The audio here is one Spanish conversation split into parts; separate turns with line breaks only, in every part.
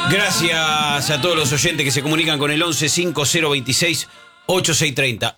Gracias a todos los oyentes que se comunican con el 115026-8630.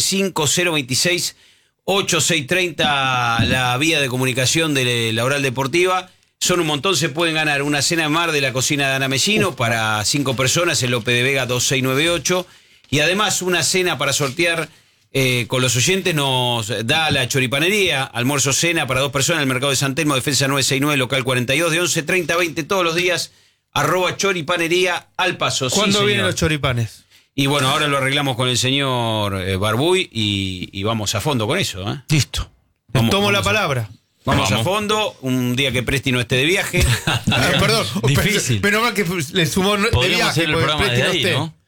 115026-8630, la vía de comunicación de la Oral Deportiva. Son un montón, se pueden ganar una cena de mar de la cocina de Ana Mellino para 5 personas en Lope de Vega 2698. Y además una cena para sortear con los oyentes nos da la Choripanería, almuerzo cena para 2 personas en el Mercado de San Telmo, Defensa 969, local 42, de 11:30 a 20 todos los días. @Choripanería al paso.
¿Cuándo
sí,
vienen los choripanes?
Y bueno, ahora lo arreglamos con el señor Barbuy y vamos a fondo con eso.
Listo. Tomo la palabra.
Vamos a fondo, un día que Presti no esté de viaje.
Perdón,
difícil.
Pero mal que le sumó de
Podríamos
viaje,
hacer el
porque
programa
Presti
de
no
ahí,
esté.
¿no?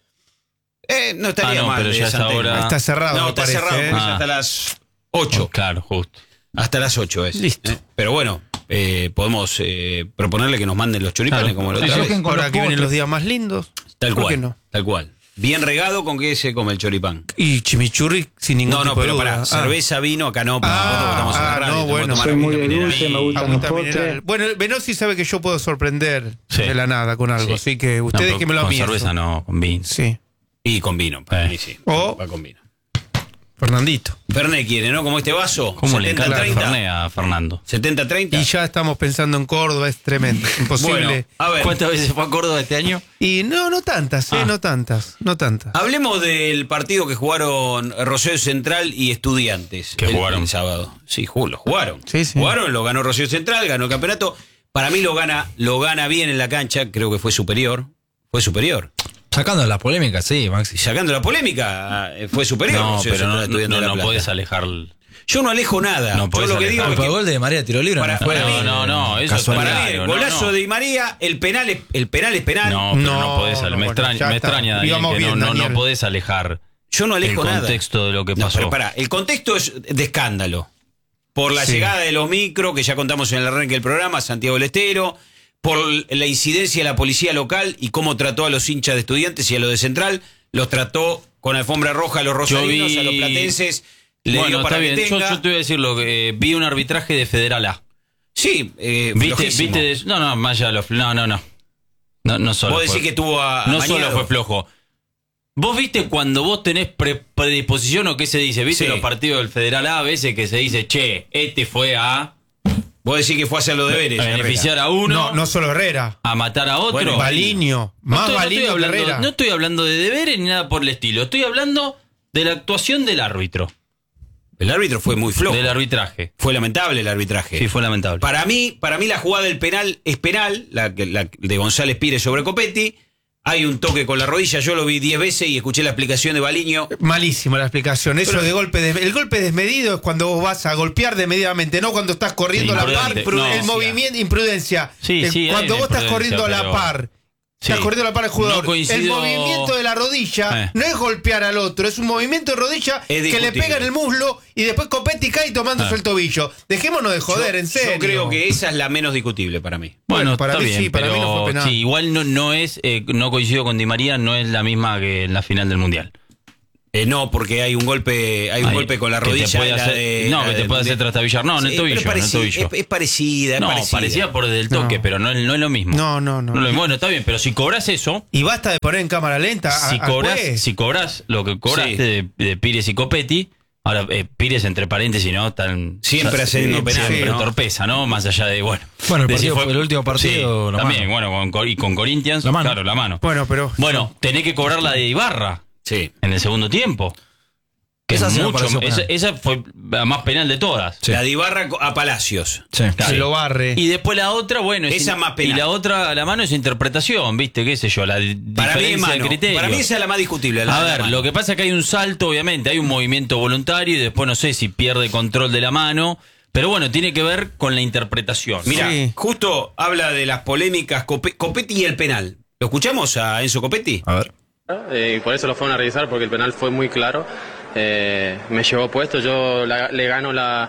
No estaría mal.
pero ya es ahora.
Está cerrado.
No,
me
está
parece,
cerrado porque es
Ah.
hasta las 8.
Claro, justo.
Hasta las 8 es.
Listo.
Pero bueno, podemos proponerle que nos manden los choripanes
Claro.
como la
Sí,
otra
sí,
vez.
con
Ahora
los
que vienen
postres.
los días más lindos.
Tal
¿por
cual.
qué no?
Tal cual. Bien regado, ¿con qué se come el choripán?
Y chimichurri sin ningún
No,
tipo
pero
de
pará,
duda.
cerveza, vino, acá no, porque nosotros estamos en la radio,
no,
tenemos que
bueno.
tomar
Soy muy
agüita
de
mineral.
dulce, me gustan los
Agüita
postres.
mineral. Bueno, Venosi sabe que yo puedo sorprender
Sí.
de la nada con algo,
Sí.
así que ustedes
No,
que me lo
con
amien.
cerveza no, con vino.
Sí.
Y con vino, para mí sí.
O-
Va con vino.
Fernandito.
Fernet quiere, ¿no? Como este vaso.
¿Cómo le encanta el
70-30.
Fernet a Fernando?
70-30.
Y ya estamos pensando en Córdoba, es tremendo, imposible.
Bueno, a ver.
¿Cuántas veces fue a Córdoba este año?
Y no tantas,
Ah.
no tantas.
Hablemos del partido que jugaron Rosario Central y Estudiantes.
Que jugaron.
El sábado. Sí, lo jugaron.
Sí, sí.
Jugaron, lo ganó Rosario Central, ganó el campeonato. Para mí lo gana bien en la cancha, creo que fue superior. Fue superior.
Sacando la polémica, sí, Maxi.
Y sacando la polémica, fue superior.
No,
Rosario
pero
Central a
no
Estudiantes de La Plata.
podés alejar.
Yo no alejo nada.
No
Yo
podés
lo que digo
alejar.
es
Pero el
que
gol de María tiro libre
Para-
no fue.
para mí-
No, eso es
casualidad.
para mí el
claro,
golazo de Di María, el penal es penal.
No, pero no podés
No,
me
bueno,
extraña,
ya
me
está.
extraña, Daniel,
Íbamos
que
bien,
no
Daniel.
podés alejar
Yo no alejo
el
nada.
contexto de lo que
No,
pasó.
pero pará, el contexto es de escándalo. Por la
Sí.
llegada de los micros, que ya contamos en el arranque del programa, Santiago del Estero, por la incidencia de la policía local y cómo trató a los hinchas de Estudiantes y a los de Central, los trató con alfombra roja a los rosarinos,
vi-
a los platenses, le
Bueno,
dio para
está
que
bien. Yo
tenga.
te voy a decir lo que vi un arbitraje de Federal A.
Sí, flojísimo.
No, más allá de lo no solo.
Vos decís
fue-
que tuvo a
no
Mañado.
solo fue flojo. Vos viste cuando vos tenés predisposición o qué se dice, viste
Sí.
los partidos del Federal A veces que se dice, che, este fue a
Vos decís que fue a hacer los deberes.
beneficiar a uno,
No solo Herrera.
a matar a otro.
Bueno,
Baliño. Más Baliño que Herrera.
No estoy hablando de deberes ni nada por el estilo. Estoy hablando de la actuación del árbitro,
El árbitro fue muy flojo.
del arbitraje.
Fue lamentable el arbitraje.
Sí, fue lamentable.
Para mí la jugada del penal es penal, la de González Pires sobre Copetti. Hay un toque con la rodilla, yo lo vi 10 veces y escuché la explicación de Baliño.
Malísima la explicación. Eso
Pero-
de golpe el golpe desmedido es cuando vos vas a golpear desmedidamente, no cuando estás corriendo
Sí,
a la par.
imprudente,
El
no.
movimiento, imprudencia.
Sí, sí, hay
cuando
una
vos estás
imprudencia,
corriendo a la
pero-
par.
Sí.
Estás corriendo a la par del jugador.
No coincido-
El movimiento de la rodilla no es golpear al otro, es un movimiento de rodilla
Es
que le
discutible.
pega en el muslo y después Copetti cae tomándose el tobillo. Dejémonos de joder, en serio.
Yo creo que esa es la menos discutible para mí.
Bueno, para
está
mí
bien,
sí, para mí no fue penal.
Sí, igual no es, no coincido con Di María, no es la misma que en la final del Mundial.
No, porque hay un golpe con la
que te
rodilla.
puede hacer- que te puede hacer trastabillar. No, en el
Sí,
tobillo,
pero
en el tobillo.
Es parecida,
No, parecía por el toque,
No.
pero no es lo mismo.
No.
Bueno, está bien, pero si cobras eso,
Y basta de poner en cámara lenta.
si cobras lo que cobraste de Pires y Copetti, ahora Pires entre paréntesis, ¿no?
Siempre haciendo penal,
siempre
¿no?
torpeza, ¿no? Más allá de, bueno.
Bueno, el
de si
partido fue el último partido, la
también,
mano.
bueno, con Corinthians,
La mano.
claro, la mano.
Bueno, pero.
Bueno, tenés que cobrar la de Ibarra
Sí.
en el segundo tiempo. Que
Esa
es
sí me
mucho,
pareció penal.
esa fue la más penal de todas.
Sí.
La de Ibarra a Palacios.
Sí.
Se lo barre.
Y después la otra, bueno,
Esa más penal.
y la otra, la mano es interpretación, ¿viste? ¿Qué sé yo? La
Para mí es
diferencia de
mano.
criterio.
Para mí esa es la más discutible.
A ver, lo que pasa es que hay un salto, obviamente, hay un movimiento voluntario y después no sé si pierde control de la mano, pero bueno, tiene que ver con la interpretación.
Mira,
Sí.
justo habla de las polémicas Copetti y el penal. ¿Lo escuchamos a Enzo Copetti?
A ver.
Y por eso lo fueron a revisar, porque el penal fue muy claro. Me llevó puesto, yo le gano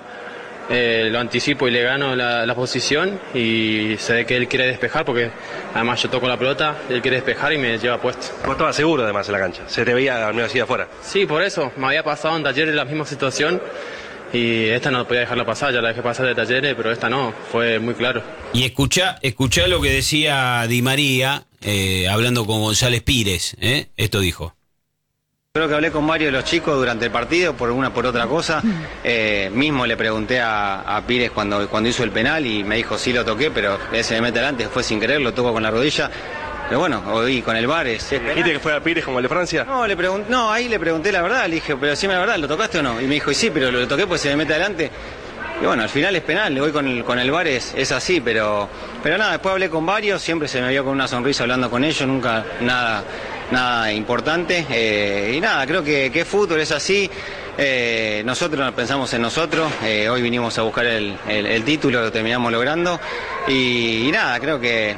lo anticipo y le gano la posición y se ve que él quiere despejar, porque además yo toco la pelota, él quiere despejar y me lleva puesto.
Vos estabas seguro además en la cancha, se te veía al menos así de afuera.
Sí, por eso, me había pasado en Talleres la misma situación y esta no podía dejarla pasar, ya la dejé pasar de Talleres, pero esta no, fue muy claro.
Y escuchá lo que decía Di María, hablando con González Pires, esto dijo.
Creo que hablé con varios de los chicos durante el partido, por una por otra cosa. Mismo le pregunté a Pires cuando hizo el penal y me dijo, sí lo toqué, pero él se me mete adelante, fue sin querer, lo toco con la rodilla. Pero bueno, hoy con el VAR es penal.
¿Dijiste que fue a Pires como el de Francia?
No, ahí le pregunté la verdad, le dije, pero decime la verdad, ¿lo tocaste o no? Y me dijo, y sí, pero lo toqué pues se me mete adelante. Y bueno, al final es penal, hoy con el VAR es así, pero nada, después hablé con varios, siempre se me vio con una sonrisa hablando con ellos, nunca nada importante. Y nada, creo que es fútbol, es así. Nosotros pensamos en nosotros, hoy vinimos a buscar el título, lo terminamos logrando y nada, creo que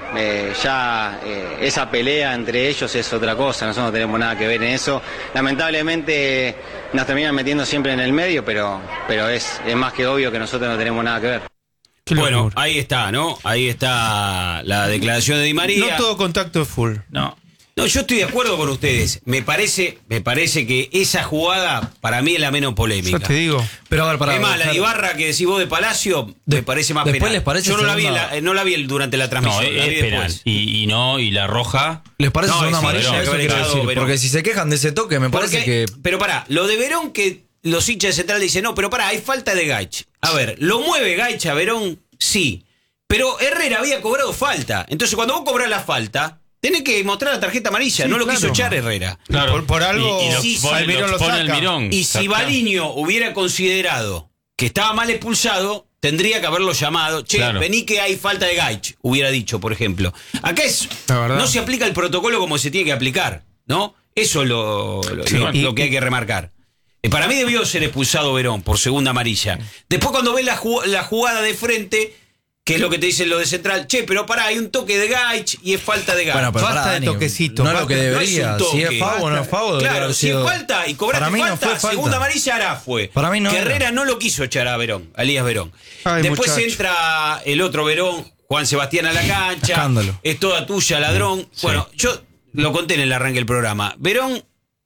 ya esa pelea entre ellos es otra cosa, nosotros no tenemos nada que ver en eso, lamentablemente nos terminan metiendo siempre en el medio, pero es más que obvio que nosotros no tenemos nada que ver.
Bueno, ahí está, ¿no? Ahí está la declaración de Di María.
No todo contacto es full.
No, yo estoy de acuerdo con ustedes. Me parece que esa jugada para mí es la menos polémica.
Yo te digo.
Pero a ver, para
además, la de Ibarra que decís vos de Palacio me parece más
después
penal.
les parece
yo no
segunda...
la vi durante la transmisión.
No, es penal. Y la roja.
¿Les parece
No,
segunda
sí,
amarilla?
Verón,
Eso quiero decir.
Verón.
Porque si se quejan de ese toque, me parece que...
Pero pará, lo de Verón que los hinchas de Central dicen, no, pero pará, hay falta de Gaich. A ver, ¿lo mueve Gaich a Verón? Sí. Pero Herrera había cobrado falta. Entonces, cuando vos cobrás la falta, tenés que mostrar la tarjeta amarilla.
Sí,
no lo
claro.
quiso echar Herrera.
Claro.
Por algo,
Y
sí,
Almirón lo
pone el
saca.
Mirón.
Y si Baliño hubiera considerado que estaba mal expulsado, tendría que haberlo llamado. Che,
Claro.
vení que hay falta de Gaich, hubiera dicho, por ejemplo. Acá
La verdad.
no se aplica el protocolo como se tiene que aplicar, ¿no? Eso es lo que hay que remarcar. Para mí debió ser expulsado Verón por segunda amarilla. Después cuando ves la jugada de frente, que es lo que te dicen lo de Central, che, pero pará, hay un toque de Gaich y es falta de Gaich.
Bueno, pero
Basta
pará,
de
Dani,
toquecito,
No es lo
basta,
que
no
debería.
es un
Si
toque.
es FAU o no es FAU, debería
Claro,
haber
si
sido...
es falta y cobraste
Para mí no
falta,
fue falta.
segunda amarilla ahora fue.
Para mí no
que
era.
Herrera no lo quiso echar a Verón, a Elías Verón.
Ay,
Después
muchacho.
entra el otro Verón, Juan Sebastián a la cancha.
Escándalo.
Es toda tuya, ladrón. Bueno, yo lo conté en el arranque del programa. Verón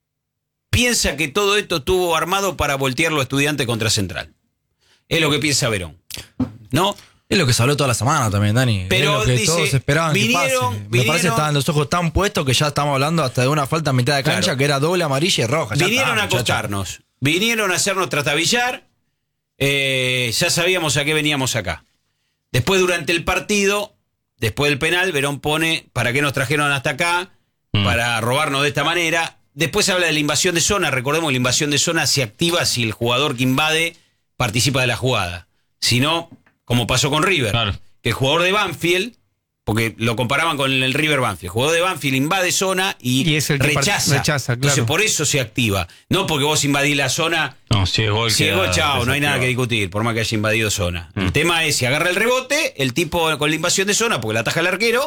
piensa que todo esto estuvo armado para voltearlo a Estudiantes contra Central. Es lo que piensa Verón, ¿no?
Es lo que se habló toda la semana también, Dani.
Pero
es lo que
dice,
todos esperaban que
vinieron-
pase. Me parece que estaban los ojos tan puestos que ya estamos hablando hasta de una falta a mitad de cancha
Claro.
que era doble amarilla y roja. Ya
Vinieron
está,
a
muchacho.
acostarnos, vinieron a hacernos trastabillar, ya sabíamos a qué veníamos acá. Después durante el partido, después del penal, Verón pone, ¿para qué nos trajeron hasta acá? Para robarnos de esta manera. Después habla de la invasión de zona, recordemos que la invasión de zona se activa si el jugador que invade participa de la jugada. Si no, como pasó con River,
Claro.
que el jugador de Banfield, porque lo comparaban con el River Banfield, el jugador de Banfield invade zona
Y es el que
rechaza.
rechaza,
Entonces
claro.
por eso se activa. No porque vos invadís la zona,
No, si es gol.
si es
queda
gol, chao, no hay nada que
desactivado.
discutir, por más que haya invadido zona. El tema es si agarra el rebote, el tipo con la invasión de zona, porque la ataja el arquero,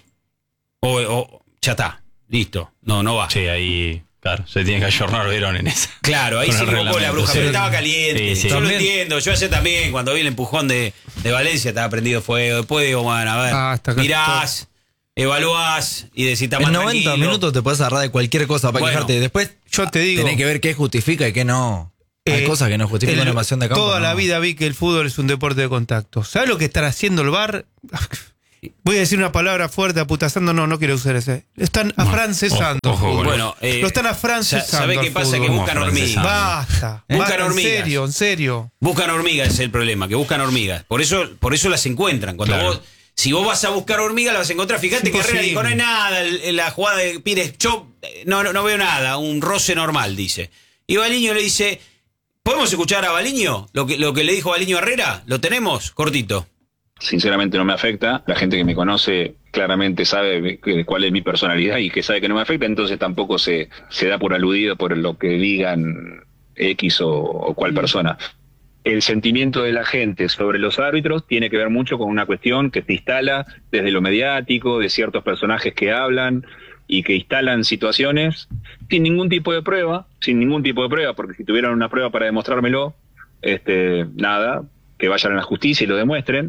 o ya está, listo, no va.
Sí, ahí, claro, se tiene que ayornar Verón en esa.
Claro, ahí
Con
se
el
equivocó la
reglamento,
bruja,
sí.
pero estaba caliente.
Sí, sí.
Yo lo
También.
entiendo, yo ayer también, cuando vi el empujón de Valencia, estaba prendido fuego. Después digo, bueno, a ver,
Hasta acá
mirás, evaluás y decís, está
En
más
90
tranquilo.
minutos te puedes agarrar de cualquier cosa para
Bueno,
quejarte. Después
yo te digo,
tenés que ver qué justifica y qué no. Hay cosas que no justifican una invasión de campo.
Toda la
no.
vida vi que el fútbol es un deporte de contacto. ¿Sabes lo que están haciendo el VAR? Voy a decir una palabra fuerte, aputazando, no quiero usar ese. Lo están afrancesando.
ojo,
el fútbol.
Bueno,
lo están afrancesando.
¿sabés qué
al
pasa? Que
fútbol.
buscan
¿Cómo
hormigas.
Basta.
Buscan
Basta,
hormigas.
En serio.
Buscan hormigas, ese es el problema, que buscan hormigas. Por eso las encuentran. Cuando
Claro.
si vos vas a buscar hormigas, las vas a encontrar. Fíjate que Herrera
Imposible.
dijo, no hay nada, en la jugada de Pires, yo no veo nada, un roce normal, dice. Y Baliño le dice, ¿podemos escuchar a Baliño? Lo que le dijo Baliño a Herrera, ¿lo tenemos? Cortito.
Sinceramente no me afecta. La gente que me conoce claramente sabe cuál es mi personalidad y que sabe que no me afecta, entonces tampoco se da por aludido por lo que digan X o cual persona. El sentimiento de la gente sobre los árbitros tiene que ver mucho con una cuestión que se instala desde lo mediático, de ciertos personajes que hablan y que instalan situaciones sin ningún tipo de prueba, porque si tuvieran una prueba para demostrármelo, nada, que vayan a la justicia y lo demuestren.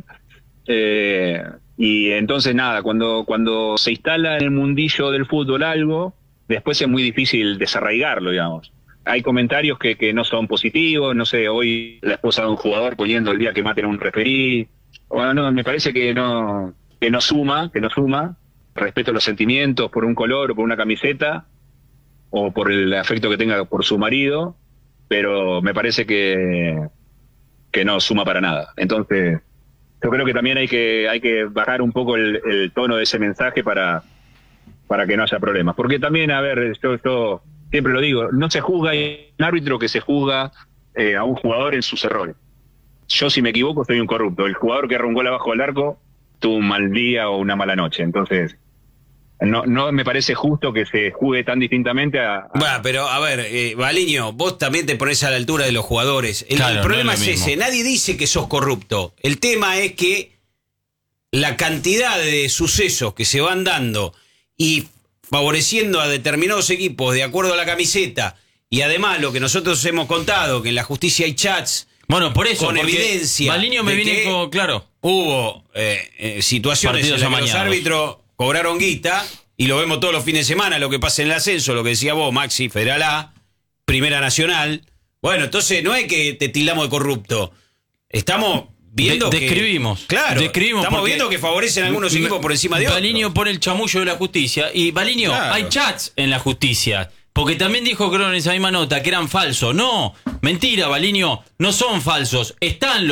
Y entonces nada, cuando se instala en el mundillo del fútbol algo, después es muy difícil desarraigarlo, digamos. hay comentarios que no son positivos, no sé, hoy la esposa de un jugador poniendo el día que maten a un referí. Bueno, no, me parece que no suma. Respeto los sentimientos por un color o por una camiseta o por el afecto que tenga por su marido, pero me parece que no suma para nada. Entonces, yo creo que también hay que bajar un poco el tono de ese mensaje para que no haya problemas. Porque también, a ver, yo siempre lo digo, no se juzga un árbitro que se juzga a un jugador en sus errores. Yo, si me equivoco, soy un corrupto. El jugador que erró un gol abajo del arco tuvo un mal día o una mala noche. Entonces, no me parece justo que se juzgue tan distintamente
Bueno, pero a ver, Baliño, vos también te pones a la altura de los jugadores. El problema es ese, nadie dice que sos corrupto. El tema es que la cantidad de sucesos que se van dando y favoreciendo a determinados equipos de acuerdo a la camiseta, y además lo que nosotros hemos contado, que en la justicia hay chats.
Bueno, por eso,
con evidencia.
Baliño me viene con, claro.
Hubo situaciones
Partidos
en las que los
amañados.
árbitros cobraron guita, y lo vemos todos los fines de semana, lo que pasa en el ascenso, lo que decía vos, Maxi, Federal A, Primera Nacional. Bueno, entonces no es que te tildamos de corrupto. Estamos viendo
describimos.
Claro,
describimos
estamos viendo que favorecen a algunos equipos por encima de otros.
Baliño pone el chamullo de la justicia. Y Baliño,
Claro.
hay chats en la justicia. Porque también dijo, creo, en esa misma nota que eran falsos. No, mentira, Baliño, no son falsos. Están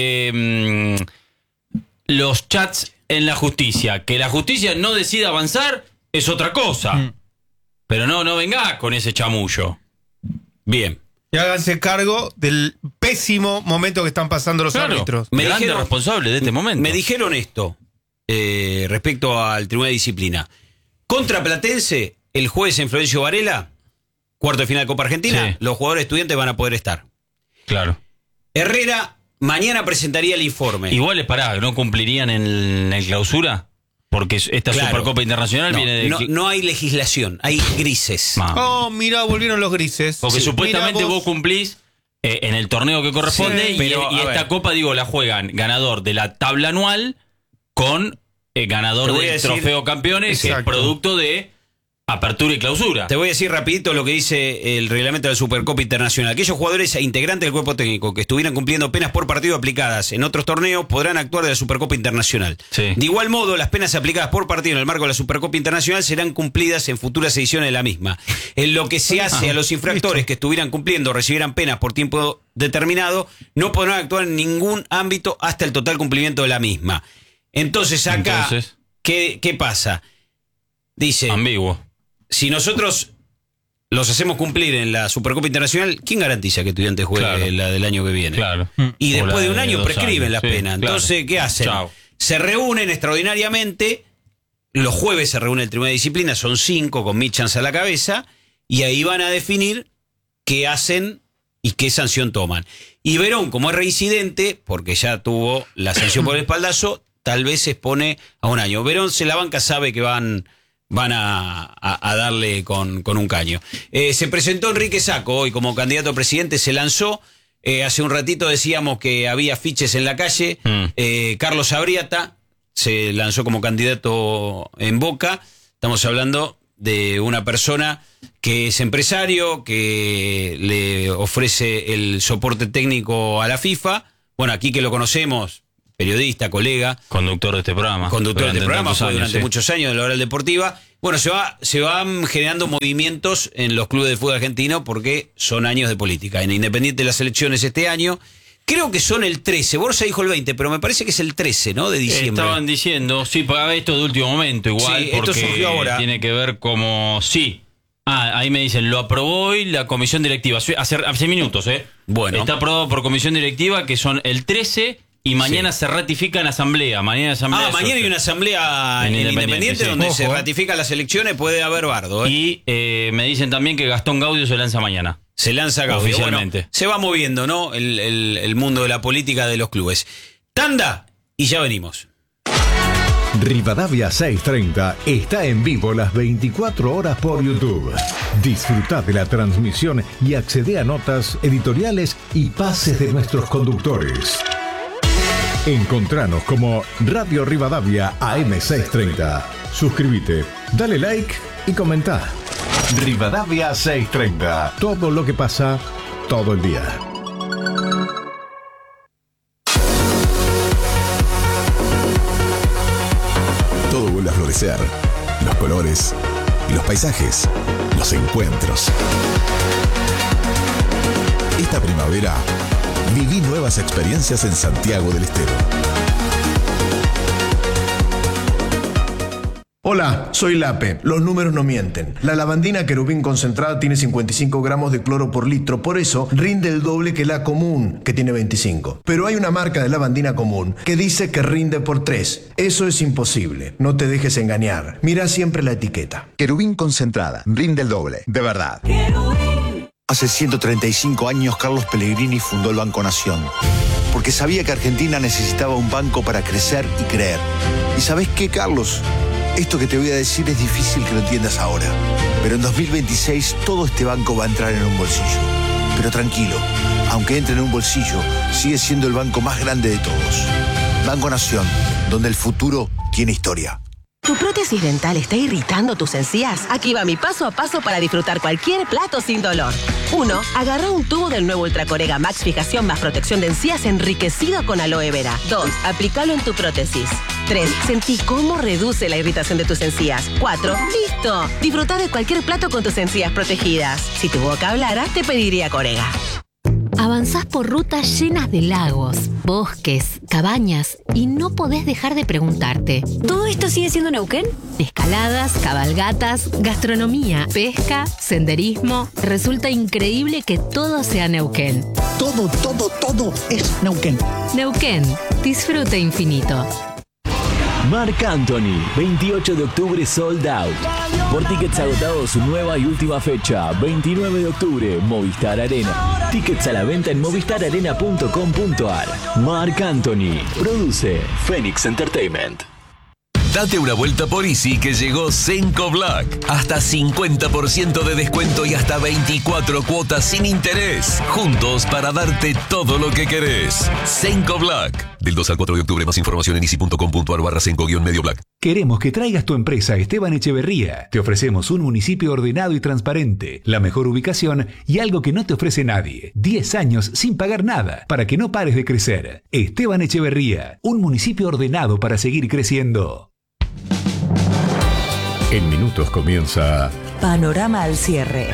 los chats en la justicia. Que la justicia no decida avanzar es otra cosa. Pero no venga con ese chamullo.
Bien.
Y háganse cargo del pésimo momento que están pasando los árbitros.
Me
Grande
dijeron-
responsable de este momento.
Me dijeron esto respecto al Tribunal de Disciplina. Contra Platense, el juez en Florencio Varela, cuarto de final de Copa Argentina,
Sí.
los jugadores estudiantes van a poder estar.
Claro.
Herrera mañana presentaría el informe.
Igual, ¿no cumplirían en el clausura? Porque esta
Claro.
Supercopa Internacional
No,
viene de...
no hay legislación, hay grises.
Oh, mirá, volvieron los grises.
Porque
Sí.
supuestamente
Mirá
vos cumplís en el torneo que corresponde,
Sí,
y
pero, a
esta
ver.
copa, la juegan ganador de la tabla anual con ganador
Te voy
del
a decir-
trofeo campeones, que es
Exacto.
producto de apertura y clausura.
Te voy a decir rapidito lo que dice el reglamento de la Supercopa Internacional. Aquellos jugadores e integrantes del cuerpo técnico que estuvieran cumpliendo penas por partido aplicadas en otros torneos podrán actuar de la Supercopa Internacional.
Sí.
De igual modo, las penas aplicadas por partido en el marco de la Supercopa Internacional serán cumplidas en futuras ediciones de la misma. En lo que se hace a los infractores que estuvieran cumpliendo o recibieran penas por tiempo determinado, no podrán actuar en ningún ámbito hasta el total cumplimiento de la misma. Entonces acá,
Entonces,
¿qué pasa? Dice...
ambiguo.
Si nosotros los hacemos cumplir en la Supercopa Internacional, ¿quién garantiza que Estudiantes juegue
Claro.
la del año que viene?
Claro.
Y
O
después
la
de un año
2
prescriben
años,
las
sí,
penas.
claro.
Entonces, ¿qué hacen?
Chao.
Se reúnen extraordinariamente, los jueves se reúne el Tribunal de Disciplina, son 5 con Mitchans a la cabeza, y ahí van a definir qué hacen y qué sanción toman. Y Verón, como es reincidente, porque ya tuvo la sanción por el espaldazo, tal vez se expone a un año. Verón se la banca, sabe que van a darle con un caño. Se presentó Enrique Sacco hoy como candidato a presidente, se lanzó. Hace un ratito decíamos que había afiches en la calle. Carlos Abriata se lanzó como candidato en Boca. Estamos hablando de una persona que es empresario, que le ofrece el soporte técnico a la FIFA. Bueno, aquí que lo conocemos, periodista, colega,
Conductor de este programa.
conductor de
Durante
este programa,
tantos
fue
años,
durante
sí.
muchos años de la Oral Deportiva. Bueno, se van generando movimientos en los clubes de fútbol argentino porque son años de política. En Independiente las elecciones este año, creo que son el 13, Borja dijo el 20, pero me parece que es el 13, ¿no? De diciembre.
Estaban diciendo, sí, para esto de último momento, igual,
Sí, esto
porque
surgió ahora.
tiene que ver como, sí. Ahí me dicen, lo aprobó hoy la comisión directiva, hace minutos,
Bueno.
Está aprobado por comisión directiva, que son el 13, y mañana se ratifica en asamblea. Mañana
Mañana hay una asamblea en Independiente
sí.
donde
Ojo.
se ratifican las elecciones, puede haber bardo.
Y me dicen también que Gastón Gaudio se lanza mañana.
Se lanza Gaudio.
Oficialmente.
Bueno, se va moviendo, ¿no? El mundo de la política de los clubes. Tanda y ya venimos.
Rivadavia 630 está en vivo las 24 horas por YouTube. Disfruta de la transmisión y accede a notas, editoriales y pases de nuestros conductores. Encontranos como Radio Rivadavia AM630. Suscríbete, dale like y comenta. Rivadavia 630. Todo lo que pasa todo el día.
Todo vuelve a florecer. Los colores, los paisajes, los encuentros. Esta primavera, viví nuevas experiencias en Santiago del Estero.
Hola, soy Lape. Los números no mienten. La lavandina Querubín concentrada tiene 55 gramos de cloro por litro, por eso rinde el doble que la común, que tiene 25. Pero hay una marca de lavandina común que dice que rinde por 3. Eso es imposible. No te dejes engañar. Mira siempre la etiqueta.
Querubín concentrada, rinde el doble, de verdad.
Hace 135 años Carlos Pellegrini fundó el Banco Nación, porque sabía que Argentina necesitaba un banco para crecer y creer. ¿Y sabés qué, Carlos? Esto que te voy a decir es difícil que lo entiendas ahora, pero en 2026 todo este banco va a entrar en un bolsillo. Pero tranquilo, aunque entre en un bolsillo, sigue siendo el banco más grande de todos. Banco Nación, donde el futuro tiene historia.
¿Tu prótesis dental está irritando tus encías? Aquí va mi paso a paso para disfrutar cualquier plato sin dolor. 1. Agarra un tubo del nuevo Ultracorega Max Fijación más protección de encías enriquecido con aloe vera. 2. Aplícalo en tu prótesis. 3. Sentí cómo reduce la irritación de tus encías. 4. ¡Listo! Disfruta de cualquier plato con tus encías protegidas. Si tu boca hablara, te pediría Corega.
Avanzás por rutas llenas de lagos, bosques, cabañas y no podés dejar de preguntarte.
¿Todo esto sigue siendo Neuquén?
Escaladas, cabalgatas, gastronomía, pesca, senderismo. Resulta increíble que todo sea Neuquén.
Todo es Neuquén.
Neuquén, disfrute infinito.
Marc Anthony, 28 de octubre sold out. Por tickets agotados, su nueva y última fecha, 29 de octubre, Movistar Arena. Tickets a la venta en movistararena.com.ar. Marc Anthony, produce Phoenix Entertainment.
Date una vuelta por Easy que llegó Cenco Black. Hasta 50% de descuento y hasta 24 cuotas sin interés. Juntos para darte todo lo que querés. Cenco Black. Del 2 al 4 de octubre, más información en easy.com.ar/Cenco-Medio Black.
Queremos que traigas tu empresa a Esteban Echeverría. Te ofrecemos un municipio ordenado y transparente, la mejor ubicación y algo que no te ofrece nadie. 10 años sin pagar nada, para que no pares de crecer. Esteban Echeverría, un municipio ordenado para seguir creciendo.
En minutos comienza
Panorama al cierre.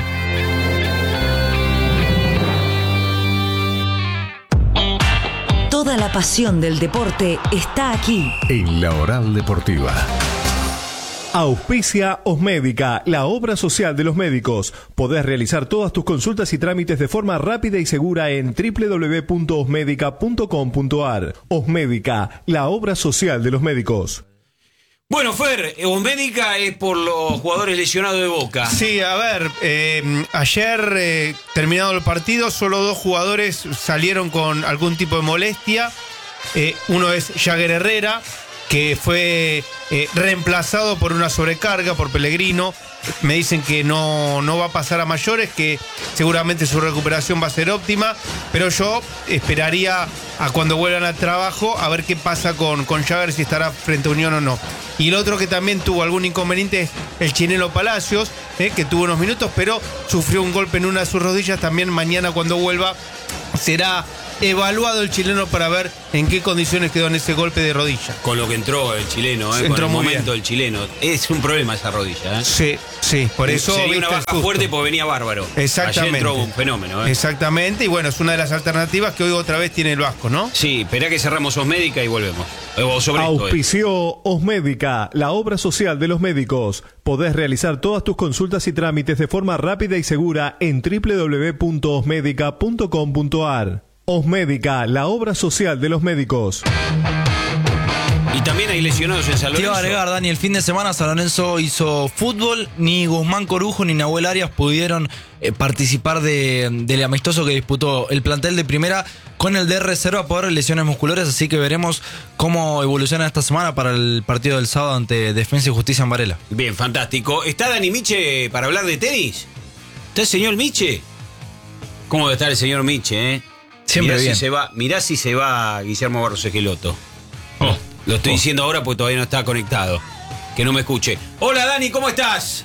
Toda la pasión del deporte está aquí.
en la Oral Deportiva.
Auspicia Osmédica, la obra social de los médicos. Podés realizar todas tus consultas y trámites de forma rápida y segura en www.osmedica.com.ar. Osmédica, la obra social de los médicos.
Bueno, Fer, Osmédica es por los jugadores lesionados de Boca.
Sí, a ver, ayer terminado el partido, solo 2 jugadores salieron con algún tipo de molestia. Uno es Jagger Herrera, que fue reemplazado por una sobrecarga por Pellegrino. Me dicen que no va a pasar a mayores, que seguramente su recuperación va a ser óptima, pero yo esperaría a cuando vuelvan al trabajo a ver qué pasa con Jagger, si estará frente a Unión o no. Y el otro que también tuvo algún inconveniente es el Chinelo Palacios, que tuvo unos minutos, pero sufrió un golpe en una de sus rodillas. También mañana cuando vuelva será evaluado el chileno para ver en qué condiciones quedó en ese golpe de rodilla.
Con lo que entró el chileno,
Entró
con el
muy
momento
bien.
del chileno. Es un problema esa rodilla.
Sí, por eso
sería una
viste,
baja
justo.
fuerte porque venía bárbaro.
Exactamente.
Ayer entró un fenómeno.
Exactamente, y bueno, es una de las alternativas que hoy otra vez tiene el Vasco, ¿no?
Sí, esperá que cerramos Osmédica y volvemos. Sobre esto,
Auspició Osmédica, la obra social de los médicos. Podés realizar todas tus consultas y trámites de forma rápida y segura en www.osmedica.com.ar. Osmédica, la obra social de los médicos.
Y también hay lesionados en San
Te iba
Lorenzo.
a agregar, Dani, el fin de semana San Lorenzo hizo fútbol, ni Guzmán Corujo ni Nahuel Arias pudieron participar del amistoso que disputó el plantel de primera con el de reserva por lesiones musculares, así que veremos cómo evoluciona esta semana para el partido del sábado ante Defensa y Justicia en Varela.
Bien, fantástico. ¿Está Dani Miche para hablar de tenis? ¿Está el señor Miche? ¿Cómo debe estar el señor Miche,
Siempre
mirá
bien.
Mirá si se va Guillermo Barros Esqueloto. Lo estoy diciendo ahora porque todavía no está conectado. Que no me escuche. Hola Dani, ¿cómo estás?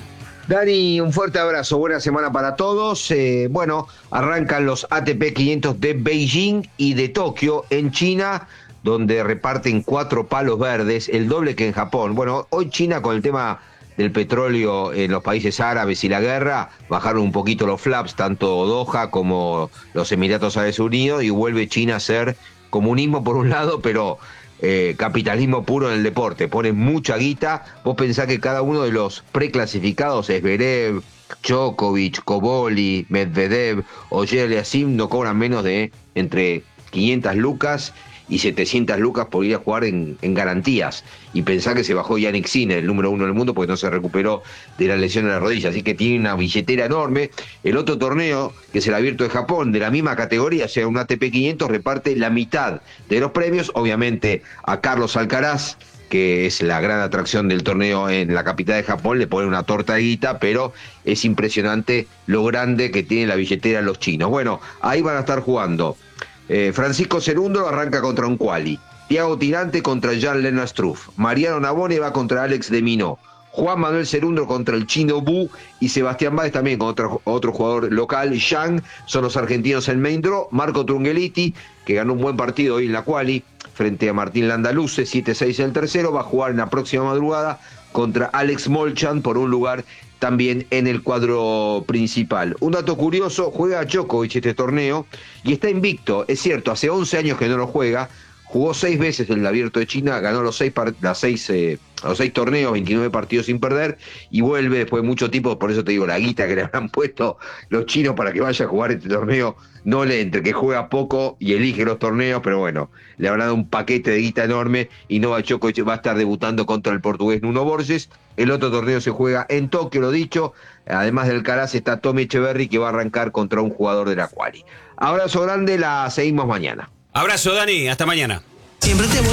Dani, un fuerte abrazo, buena semana para todos. Bueno, arrancan los ATP 500 de Beijing y de Tokio en China, donde reparten 4 palos verdes, el doble que en Japón. Bueno, hoy China con el tema del petróleo en los países árabes y la guerra, bajaron un poquito los flaps, tanto Doha como los Emiratos Árabes Unidos, y vuelve China a ser comunismo por un lado, pero capitalismo puro en el deporte. Ponen mucha guita. Vos pensás que cada uno de los preclasificados, Zverev, Djokovic, Koboli, Medvedev o Yeltsin, no cobran menos de entre 500 lucas y 700 lucas por ir a jugar en garantías. Y pensá que se bajó Yannick Sinner, el número 1 del mundo, porque no se recuperó de la lesión en la rodilla, así que tiene una billetera enorme. El otro torneo, que es el Abierto de Japón, de la misma categoría, o sea, un ATP 500, reparte la mitad de los premios, obviamente a Carlos Alcaraz, que es la gran atracción del torneo en la capital de Japón, le ponen una torta de guita, pero es impresionante lo grande que tiene la billetera los chinos. Bueno, ahí van a estar jugando Francisco Cerúndolo, arranca contra un quali. Thiago Tirante contra Jan-Lennard Struff. Mariano Navone va contra Alex de Minaur. Juan Manuel Cerúndolo contra el chino Bu. Y Sebastián Báez también contra otro jugador local, Yang. Son los argentinos en main draw. Marco Trungelliti, que ganó un buen partido hoy en la quali frente a Martín Landaluce, 7-6 en el tercero. Va a jugar en la próxima madrugada contra Alex Molchan por un lugar también en el cuadro principal. Un dato curioso, juega Djokovic este torneo y está invicto. Es cierto, hace 11 años que no lo juega. Jugó 6 veces en el Abierto de China, ganó los 6 torneos, 29 partidos sin perder, y vuelve después de mucho tiempo. Por eso te digo, la guita que le habrán puesto los chinos para que vaya a jugar este torneo no le entre, que juega poco y elige los torneos, pero bueno, le habrán dado un paquete de guita enorme y Novak Djokovic va a estar debutando contra el portugués Nuno Borges. El otro torneo se juega en Tokio, lo dicho. Además del Alcaraz está Tommy Echeverry, que va a arrancar contra un jugador de la quali. Abrazo grande, la seguimos mañana.
Abrazo, Dani, hasta mañana.
Siempre te voy